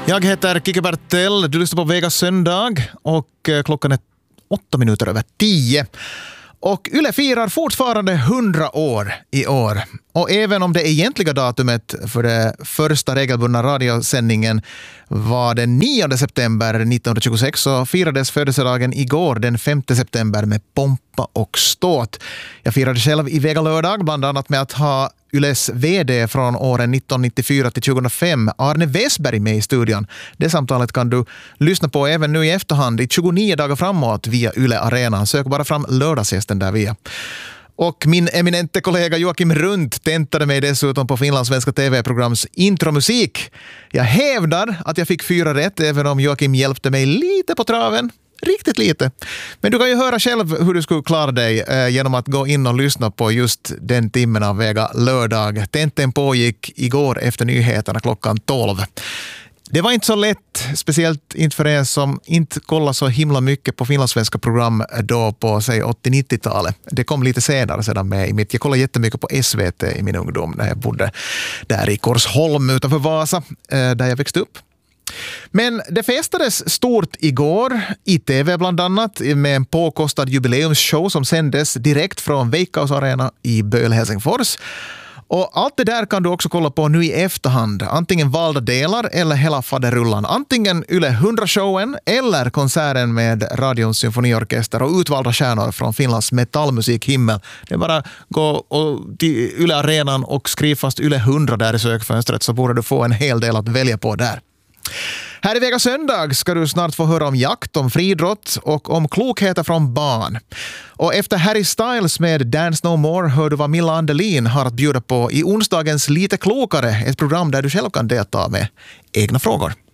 Jag heter Kike Bertell, du lyssnar på Vegas söndag och klockan är 8:08. Och Yle firar fortfarande 100 år i år. Och även om det egentliga datumet för det första regelbundna radiosändningen var den 9 september 1926 så firades födelsedagen igår den 5 september med pompa och ståt. Jag firade själv i Vega lördag bland annat med att ha Yles vd från åren 1994 till 2005, Arne Wesberg, med i studion. Det samtalet kan du lyssna på även nu i efterhand i 29 dagar framåt via Yle Arena. Sök bara fram lördagsgästen där via. Och min eminente kollega Joakim Rundt tentade mig dessutom på finlandssvenska tv-programs intromusik. Jag hävdar att jag fick 4 rätt även om Joakim hjälpte mig lite på traven. Riktigt lite. Men du kan ju höra själv hur du skulle klara dig genom att gå in och lyssna på just den timmen av Vega lördag. Tenten pågick igår efter nyheterna klockan 12. Det var inte så lätt, speciellt inte för er som inte kollar så himla mycket på finlandssvenska program då på sig 80-90-talet. Det kom lite senare sedan med i mitt. Jag kollade jättemycket på SVT i min ungdom när jag bodde där i Korsholm utanför Vasa där jag växte upp. Men det festades stort igår i TV bland annat med en påkostad jubileumsshow som sändes direkt från Veikkaus Arena i Böl, Helsingfors. Och allt det där kan du också kolla på nu i efterhand. Antingen valda delar eller hela faderullan. Antingen Yle 100-showen eller konserten med Radions symfoniorkester och utvalda stjärnor från Finlands metallmusikhimmel. Det är bara gå till Yle Arenan och skriv fast Yle 100 där i sökfönstret så borde du få en hel del att välja på där. Här i Vega söndag ska du snart få höra om jakt, om friidrott och om klokheter från barn. Och efter Harry Styles med Dance No More hör du vad Milla Andelin har att bjuda på i onsdagens Lite klokare, ett program där du själv kan delta med egna frågor.